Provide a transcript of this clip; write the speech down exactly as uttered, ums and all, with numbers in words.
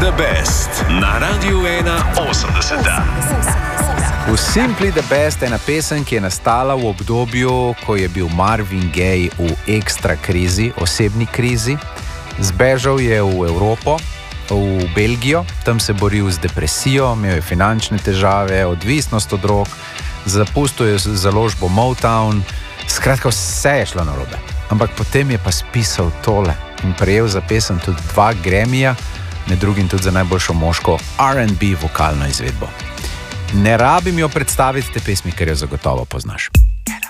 the Best na Radiu ena osemdeset. V Simply the Best je ena pesem, ki je nastala v obdobju, ko je bil Marvin Gaye v ekstra krizi, osebni krizi. Zbežal je v Evropo, v Belgijo, tam se boril z depresijo, imel je finančne težave, odvisnost od drog, zapustil je založbo Motown, skratka vse je šlo narobe. Ampak potem je pa spisal tole in prejel za pesem tudi dva Grammyja, med drugim tudi za najboljšo moško R and B vokalno izvedbo. Ne rabim jo predstaviti te pesmi, ker jo zagotovo poznaš.